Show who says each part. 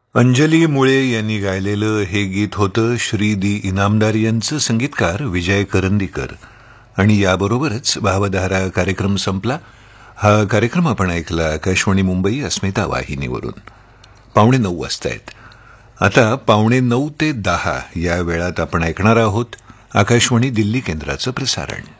Speaker 1: अंजली मुळे यांनी गायलेलं हे गीत होतं श्री दी इनामदार यांचं, संगीतकार विजय करंदीकर. आणि याबरोबरच भावधारा कार्यक्रम संपला. हा कार्यक्रम आपण ऐकला आकाशवाणी मुंबई अस्मिता वाहिनीवरून. 8:45 वाजतायत. आता 8:45 ते 10 या वेळात आपण ऐकणार आहोत आकाशवाणी दिल्ली केंद्राचं प्रसारण.